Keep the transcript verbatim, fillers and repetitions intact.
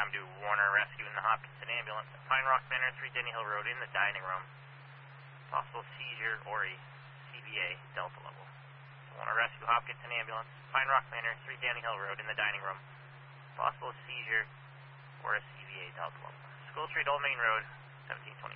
time to Warner Rescue in the Hopkinton ambulance at Pine Rock Manor, three Denny Hill Road in the dining room. Possible seizure or a C V A Delta level. Warner Rescue Hopkinton ambulance, Pine Rock Manor, three Denny Hill Road in the dining room. Possible seizure or a C V A Delta level. School Street, Old Main Road, seventeen twenty.